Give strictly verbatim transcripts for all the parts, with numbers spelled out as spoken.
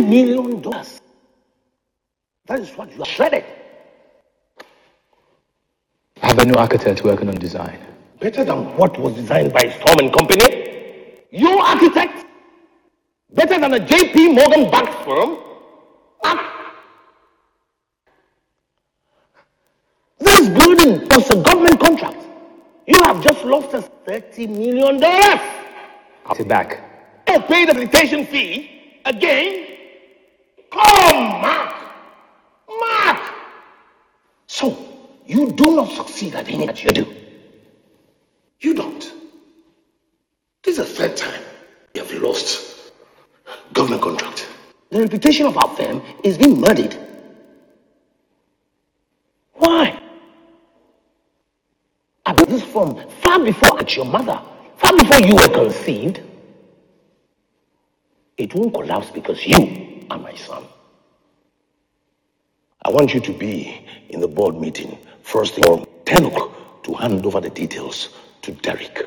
million dollars. That is what you are shredded. I have a new architect working on design. Better than what was designed by Storm and Company? Your architect? Better than a J P Morgan backed firm? Ah. This building was a government contract. You have just lost us thirty million dollars. I'll take it back. You pay the habilitation fee again? Come, Mark! Mark! So, you do not succeed at anything that you do. You don't. This is the third time you have lost government contract. The reputation of our firm is being muddied. Why? I built this firm far before at your mother, far before you were conceived. It won't collapse because you are my son. I want you to be in the board meeting first thing or ten o'clock to hand over the details to Derek.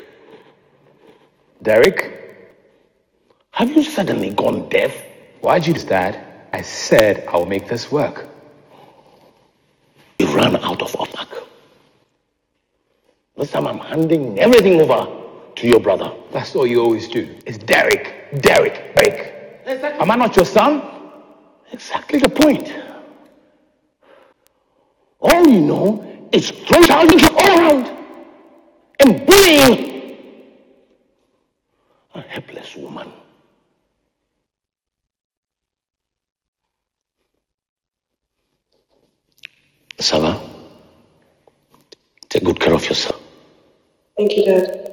Derek? Have you suddenly gone deaf? Why'd you do that? I said I'll make this work. You ran out of Mark. This time I'm handing everything over to your brother. That's all you always do. It's Derek, Derek, Derek. Exactly. Am I not your son? Exactly the point. All you know is throwing challenges all around and bullying a helpless woman. Sava, take good care of yourself. Thank you, Dad.